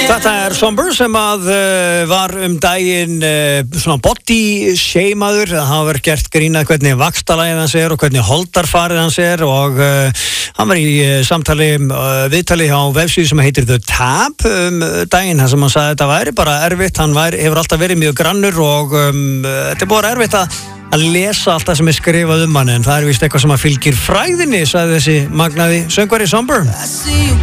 Þetta Somber sem að var daginn svona body shameaður. Það hafa verið gert grínað hvernig vaxtalagið hans og hvernig holdarfarið hans og hann var í samtali, viðtali á vefsíðu sem heitir The Tab daginn, þar sem hann sagði að þetta væri bara erfitt. Hann hefur alltaf verið mjög grannur og þetta búið erfitt að lesa allt það sem skrifað hann, en það víst eitthvað sem að fylgir fræðinni, sagði þessi magnaði söngvari Somber.